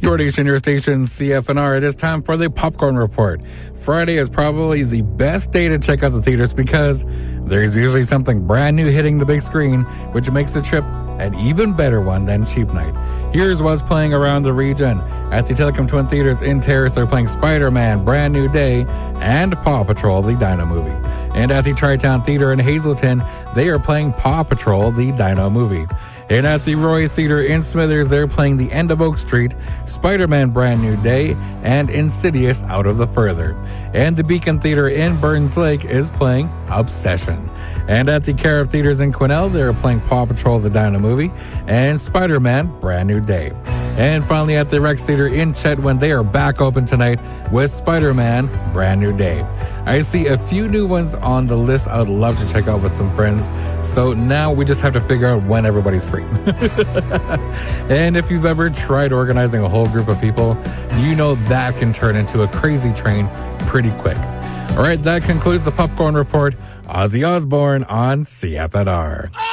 Jordy, your station, CFNR. It is time for the Popcorn Report. Friday is probably the best day to check out the theaters because there's usually something brand new hitting the big screen, which makes the trip an even better one than cheap night. Here's what's playing around the region. At the Telecom Twin Theaters in Terrace, they're playing Spider-Man, Brand New Day, and Paw Patrol, the Dino Movie. And at the Tri-Town Theater in Hazleton, they are playing Paw Patrol, the Dino Movie. And at the Roy Theater in Smithers, they're playing The End of Oak Street, Spider-Man Brand New Day, and Insidious Out of the Further. And the Beacon Theater in Burns Lake is playing Obsession. And at the Carib Theaters in Quesnel, they're playing Paw Patrol, the Dino Movie, and Spider-Man Brand New Day. And finally at the Rex Theater in Chetwynd, they are back open tonight with Spider-Man Brand New Day. I see a few new ones on the list I would love to check out with some friends. So now we just have to figure out when everybody's free. And if you've ever tried organizing a whole group of people, you know that can turn into a crazy train pretty quick. All right, that concludes the Popcorn Report. Ozzy Osbourne on CFNR.